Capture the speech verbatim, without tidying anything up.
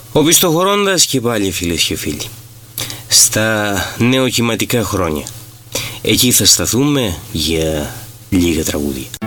Οπισθοχωρώντας και πάλι, φίλες και φίλοι, στα νεοκυματικά χρόνια, εκεί θα σταθούμε για λίγα τραγούδια.